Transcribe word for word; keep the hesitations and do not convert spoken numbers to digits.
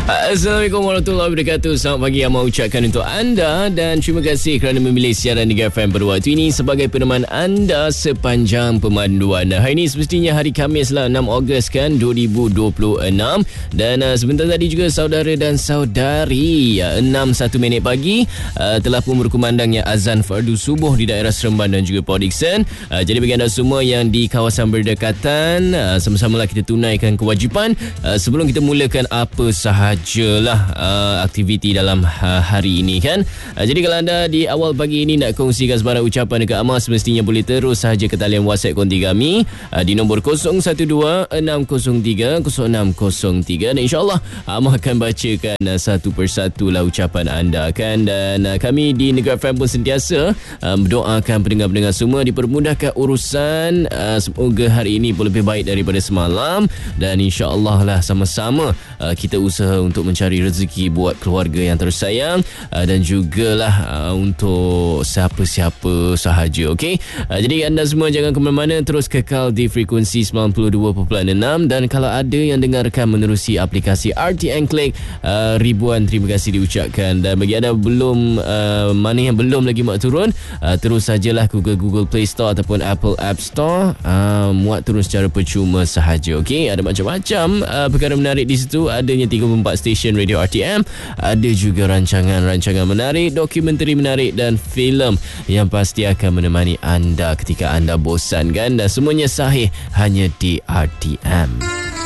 Assalamualaikum warahmatullahi wabarakatuh. Selamat pagi yang mahu ucapkan untuk anda dan terima kasih kerana memilih siaran Tiga F M pada waktu ini sebagai peneman anda sepanjang pemanduan. Hari ini semestinya hari Khamis lah, enam Ogos kan dua ribu dua puluh enam, dan uh, sebentar tadi juga saudara dan saudari uh, enam satu minit pagi uh, telah pun berkumandangnya azan fardu subuh di daerah Seremban dan juga Port Dickson. Uh, jadi bagi anda semua yang di kawasan berdekatan, uh, sama-samalah kita tunaikan kewajipan uh, sebelum kita mulakan apa sahajalah uh, aktiviti dalam uh, hari ini kan. Uh, jadi kalau anda di awal pagi ini nak kongsikan sebarang ucapan dekat Amal, semestinya boleh terus sahaja ke talian WhatsApp konti kami uh, di nombor kosong satu dua enam kosong tiga kosong enam kosong tiga, dan insyaAllah Amal akan bacakan uh, satu persatu lah ucapan anda kan. Dan uh, kami di Negara F M pun sentiasa uh, berdoakan pendengar-pendengar semua dipermudahkan urusan, uh, semoga hari ini pun lebih baik daripada semalam, dan insyaAllah lah sama-sama uh, kita usaha untuk mencari rezeki buat keluarga yang tersayang uh, dan jugalah uh, untuk siapa-siapa sahaja. Okey, uh, jadi anda semua jangan ke mana-mana, terus kekal di frekuensi sembilan puluh dua perpuluhan enam, dan kalau ada yang dengarkan menerusi aplikasi R T N Click, uh, ribuan terima kasih diucapkan. Dan bagi anda belum uh, mana yang belum lagi muat turun, uh, terus sajalah Google Google Play Store ataupun Apple App Store, uh, muat turun secara percuma sahaja. Okey, ada macam-macam uh, perkara menarik di situ. Adanya tiga puluh empat stesen radio R T M, ada juga rancangan-rancangan menarik, dokumentari menarik dan filem yang pasti akan menemani anda ketika anda bosan kan, dan semuanya sahih hanya di R T M.